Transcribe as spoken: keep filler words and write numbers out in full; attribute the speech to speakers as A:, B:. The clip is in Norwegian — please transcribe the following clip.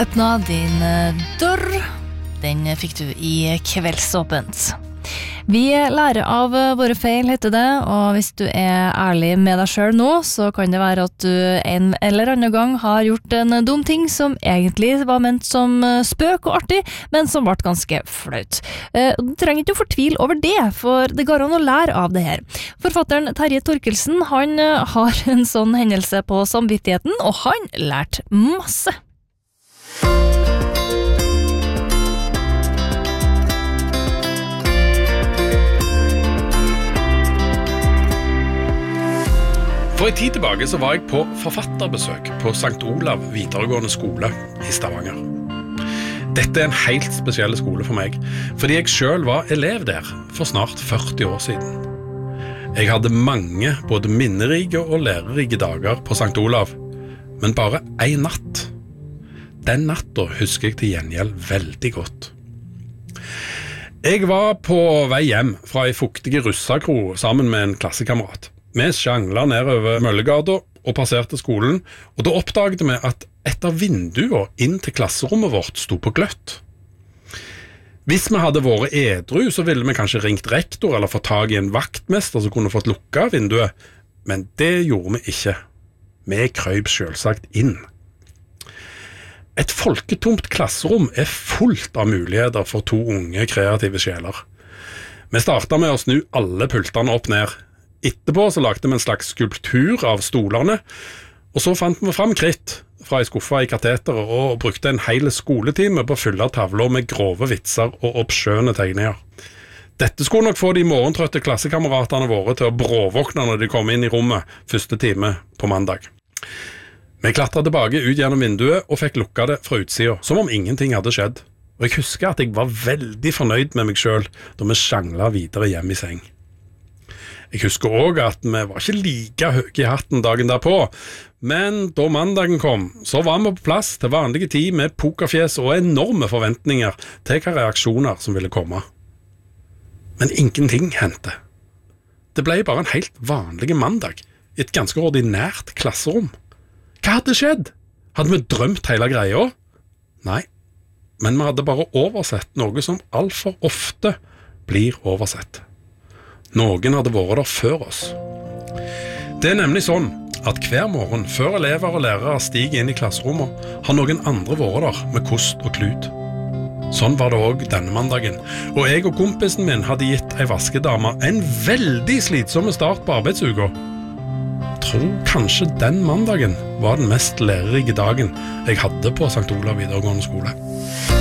A: Öppna din dörr. Den fick du i kveldsåpent. Vi lærer av våre feil, heter det, og hvis du er ærlig med deg selv nå, så kan det være at du en eller annen gang har gjort en dum ting som egentlig var ment som spøk og artig, men som ble ganske flaut. Du trenger ikke å fortvile over det, for det går an å lære av det her. Forfatteren Terje Torkelsen, han har en sånn hendelse på samvittigheten, og han lærte masse.
B: For en tid tilbake så var jeg på forfatterbesøk på Sankt Olav videregående skole i Stavanger. Dette er en helt spesiell skole for meg, fordi jeg selv var elev der for snart førti år siden. Jeg hadde mange både minnerike og lærerike dager på Sankt Olav, men bare en natt. Den natten husker jeg til gjengjeld veldig godt. Jeg var på vei hjem fra en fuktige russakro sammen med en klassekamerat. Vi sjangla nedover Møllegata og passerte skolen, og da oppdaget vi at et av vinduene inn til klasserommet vårt sto på gløtt. Hvis vi hadde vært edru, så ville vi kanskje ringt rektor eller fått tag i en vaktmester som kunne fått lukka vinduet, men det gjorde vi ikke. Vi krøyp selvsagt inn. Et folketomt klasserom er fullt av muligheter for to unge kreative sjeler. Vi startet med å snu alle pultene opp ned. Etterpå så lagde vi en slags skulptur av stolene, og så fant vi fram kritt fra en skuffa i kateteret og brukte en hel skoletime på å fylle tavler med grove vitser og oppskjønne tegninger. Dette skulle nok få de morgentrøtte klassekameratene våre til å bråvåkne når de kom inn i rommet første time på mandag. Vi klatret tilbake ut gjennom vinduet og fikk lukka det fra utsida, som om ingenting hadde skjedd. Og jeg husker at jeg var veldig fornøyd med meg selv da vi sjangla videre hjem i seng. Jeg husker også at vi var ikke like høye i hatten dagen derpå, men da mandagen kom, så var vi på plass til vanlige tid med pokerfjes og enorme forventninger til hva reaksjoner som ville komme. Men ingenting hendte. Det ble bare en helt vanlig mandag, i et ganske ordinært klasserom. Hva hadde skjedd? Hadde vi drømt hele greia? Nei, men vi hadde bare oversett noe som alt for ofte blir oversett. Noen hadde vært der før oss. Det er nemlig sånn at hver morgen før elever og lærere stiger inn i klasserommet, har noen andre vært der med kost og klut. Sånn var det også denne mandagen, og jeg og kompisen min hadde gitt ei vaskedame en veldig slitsomme start på arbeidsuka. Tror kanskje den mandagen var den mest lærerike dagen jeg hadde på Sankt Olav videregående skole.